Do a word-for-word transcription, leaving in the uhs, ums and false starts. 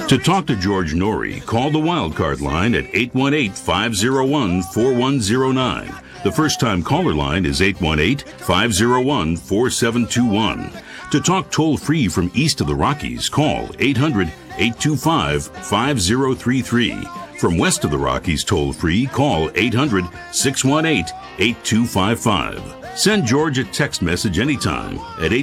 To talk to George Norrie, call the Wildcard line at eight one eight, five oh one, four one oh nine. The first-time caller line is eight one eight, five oh one, four seven two one. To talk toll-free from east of the Rockies, call eight hundred, eight two five, five oh three three. From west of the Rockies toll-free, call eight hundred, six one eight, eight two five five. Send George a text message anytime at eight